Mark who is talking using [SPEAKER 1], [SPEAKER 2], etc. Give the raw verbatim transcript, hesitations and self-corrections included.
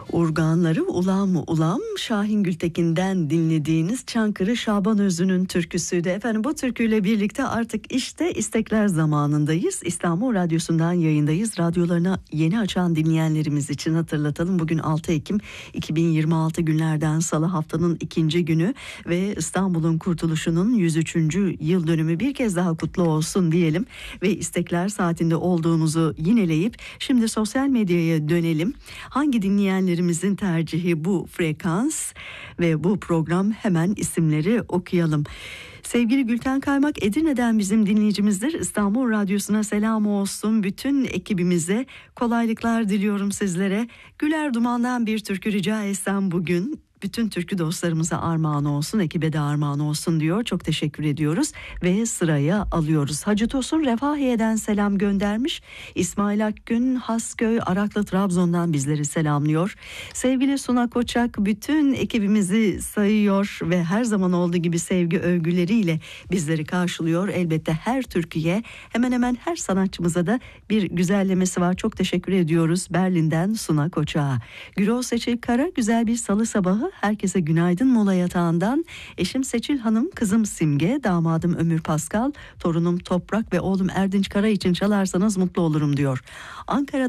[SPEAKER 1] Urganları ulam ulam Şahin Gültekin'den dinlediğiniz Çankırı Şaban Özü'nün türküsüydü. Efendim bu türküyle birlikte artık işte istekler zamanındayız. İstanbul Radyosu'ndan yayındayız. Radyolarına yeni açan dinleyenlerimiz için hatırlatalım. Bugün altı Ekim iki bin yirmi altı günlerden salı, haftanın ikinci günü ve İstanbul'un kurtuluşunun yüz üçüncü yıl dönümü bir kez daha kutlu olsun diyelim. Ve istekler saatinde olduğumuzu yineleyip şimdi sosyal medyaya dönelim. Hangi dinleyenlerimizin tercihi bu frekans ve bu program, hemen isimleri okuyalım. Sevgili Gülten Kaymak Edirne'den bizim dinleyicimizdir. İstanbul Radyosu'na selam olsun. Bütün ekibimize kolaylıklar diliyorum sizlere. Güler Duman'dan bir türkü rica etsem bugün. Bütün türkü dostlarımıza armağan olsun, ekibe de armağan olsun diyor. Çok teşekkür ediyoruz ve sıraya alıyoruz. Hacı Tosun Refahiye'den selam göndermiş. İsmail Akgün Hasköy Araklı Trabzon'dan bizleri selamlıyor. Sevgili Suna Koçak bütün ekibimizi sayıyor ve her zaman olduğu gibi sevgi övgüleriyle bizleri karşılıyor. Elbette her türküye, hemen hemen her sanatçımıza da bir güzellemesi var. Çok teşekkür ediyoruz Berlin'den Suna Koçak'a. Gürol Seçil Kara güzel bir salı sabahı. Herkese günaydın Mola Yatağı'ndan. Eşim Seçil Hanım, kızım Simge, damadım Ömür Pascal, torunum Toprak ve oğlum Erdinç Kara için çalarsanız mutlu olurum diyor. Ankara